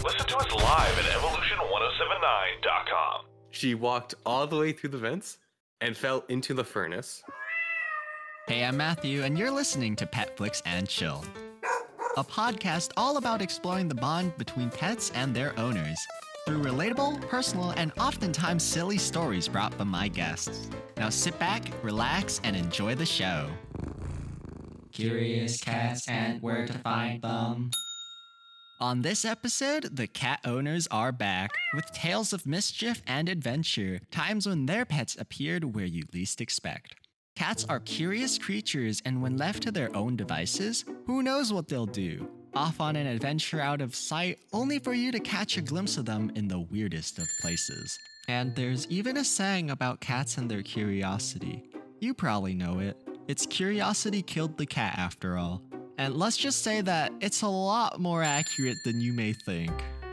Listen to us live at evolution1079.com. She walked all the way through the vents and fell into the furnace. Hey, I'm Matthew, and you're listening to Petflix and Chill, a podcast all about exploring the bond between pets and their owners through relatable, personal, and oftentimes silly stories brought from my guests. Now sit back, relax, and enjoy the show. Curious cats and where to find them. On this episode, the cat owners are back with tales of mischief and adventure, times when their pets appeared where you least expect. Cats are curious creatures, and when left to their own devices, who knows what they'll do? Off on an adventure out of sight, only for you to catch a glimpse of them in the weirdest of places. And there's even a saying about cats and their curiosity. You probably know it. It's curiosity killed the cat after all. And let's just say that it's a lot more accurate than you may think.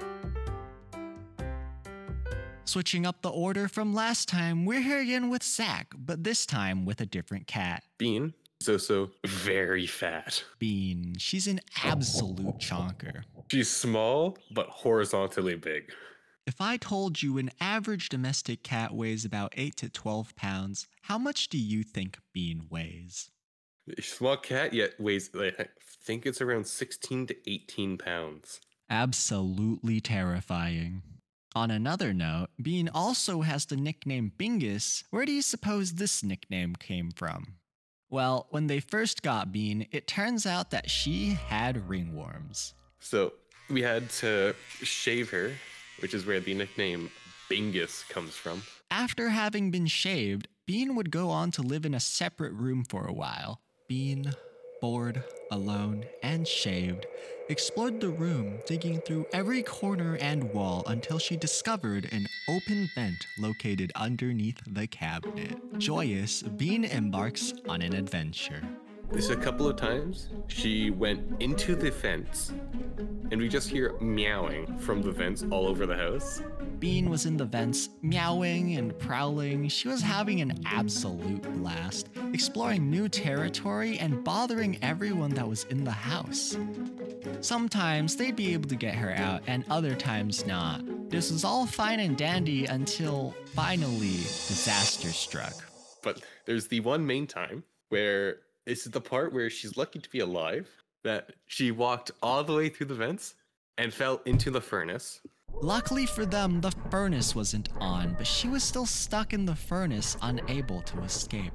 Switching up the order from last time, we're here again with Zach, but this time with a different cat. Bean is also very fat. Bean, she's an absolute chonker. She's small, but horizontally big. If I told you an average domestic cat weighs about 8 to 12 pounds, how much do you think Bean weighs? A small cat yet weighs, I think it's around 16 to 18 pounds. Absolutely terrifying. On another note, Bean also has the nickname Bingus. Where do you suppose this nickname came from? Well, when they first got Bean, it turns out that she had ringworms. So we had to shave her, which is where the nickname Bingus comes from. After having been shaved, Bean would go on to live in a separate room for a while. Bean, bored, alone, and shaved, explored the room, digging through every corner and wall until she discovered an open vent located underneath the cabinet. Joyous, Bean embarks on an adventure. This a couple of times, she went into the vents, and we just hear meowing from the vents all over the house. Bean was in the vents, meowing and prowling. She was having an absolute blast, exploring new territory and bothering everyone that was in the house. Sometimes they'd be able to get her out, and other times not. This was all fine and dandy until, finally, disaster struck. But there's the one main time where this is the part where she's lucky to be alive, that she walked all the way through the vents and fell into the furnace. Luckily for them, the furnace wasn't on, but she was still stuck in the furnace, unable to escape.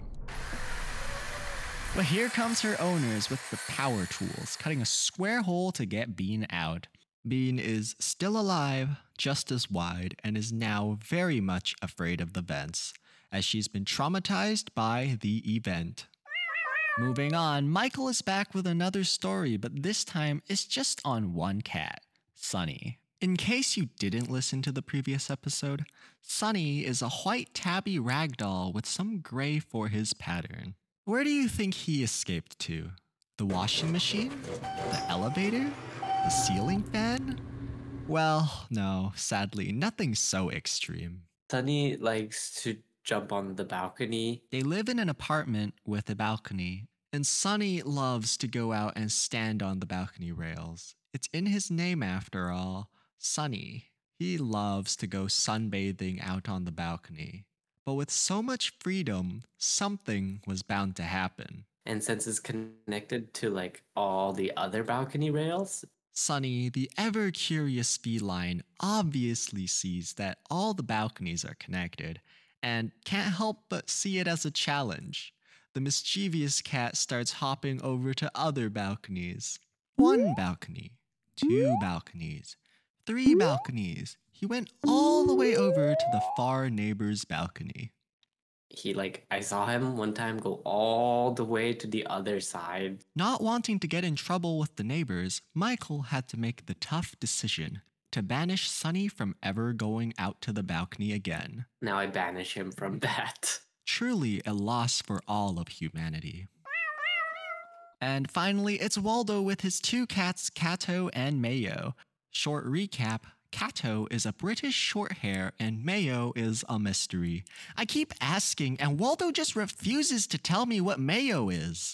But here comes her owners with the power tools, cutting a square hole to get Bean out. Bean is still alive, just as wide, and is now very much afraid of the vents, as she's been traumatized by the event. Moving on, Michael is back with another story, but this time it's just on one cat, Sunny. In case you didn't listen to the previous episode, Sunny is a white tabby ragdoll with some gray for his pattern. Where do you think he escaped to? The washing machine? The elevator? The ceiling fan? Well, no, sadly, nothing so extreme. Sunny likes to jump on the balcony. They live in an apartment with a balcony, and Sunny loves to go out and stand on the balcony rails. It's in his name after all, Sunny. He loves to go sunbathing out on the balcony. But with so much freedom, something was bound to happen. And since it's connected to all the other balcony rails, Sunny, the ever-curious feline, obviously sees that all the balconies are connected and can't help but see it as a challenge. The mischievous cat starts hopping over to other balconies. 1 balcony, 2 balconies, 3 balconies. He went all the way over to the far neighbor's balcony. I saw him one time go all the way to the other side. Not wanting to get in trouble with the neighbors, Michael had to make the tough decision to banish Sunny from ever going out to the balcony again. Now I banish him from that. Truly a loss for all of humanity. And finally, it's Waldo with his 2 cats, Cato and Mayo. Short recap, Cato is a British shorthair and Mayo is a mystery. I keep asking and Waldo just refuses to tell me what Mayo is.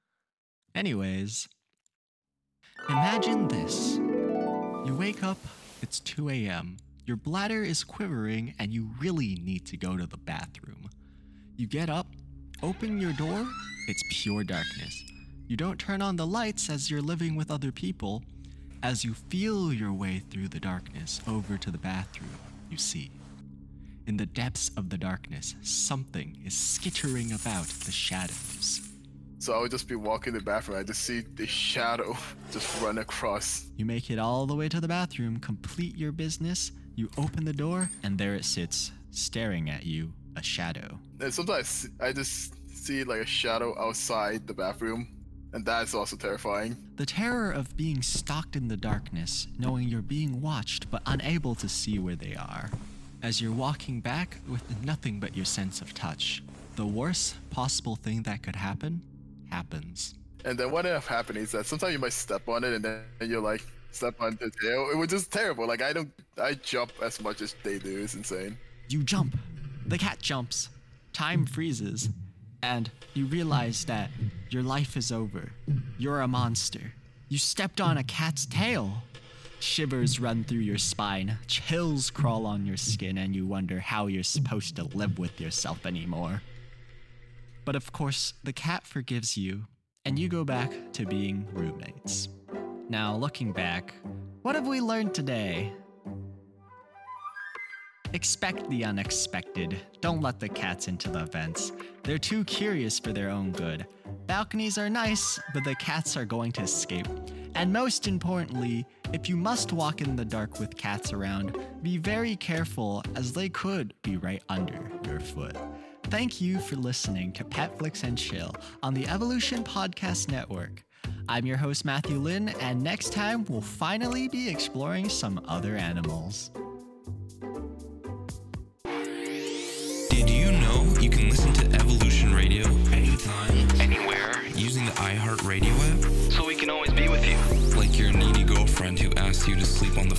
Anyways, imagine this. You wake up It's 2 a.m. Your bladder is quivering and you really need to go to the bathroom. You get up, open your door, it's pure darkness. You don't turn on the lights as you're living with other people. As you feel your way through the darkness over to the bathroom, you see. In the depths of the darkness, something is skittering about the shadows. So I would just be walking the bathroom. I just see the shadow just run across. You make it all the way to the bathroom, complete your business, you open the door, and there it sits, staring at you, a shadow. And sometimes I just see like a shadow outside the bathroom, and that's also terrifying. The terror of being stalked in the darkness, knowing you're being watched but unable to see where they are. As you're walking back with nothing but your sense of touch, the worst possible thing that could happen happens. And then what ended up happening is that sometimes you might step on it and then you're like, step on the tail. It was just terrible. Like I jump as much as they do. It's insane. You jump. The cat jumps. Time freezes. And you realize that your life is over. You're a monster. You stepped on a cat's tail. Shivers run through your spine. Chills crawl on your skin and you wonder how you're supposed to live with yourself anymore. But of course, the cat forgives you, and you go back to being roommates. Now, looking back, what have we learned today? Expect the unexpected. Don't let the cats into the vents. They're too curious for their own good. Balconies are nice, but the cats are going to escape. And most importantly, if you must walk in the dark with cats around, be very careful as they could be right under your foot. Thank you for listening to Petflix and Chill on the Evolution Podcast Network. I'm your host, Matthew Lin, and next time we'll finally be exploring some other animals. Did you know you can listen to Evolution Radio anytime, anywhere, using the iHeartRadio app? So we can always be with you. Like your needy girlfriend who asked you to sleep on the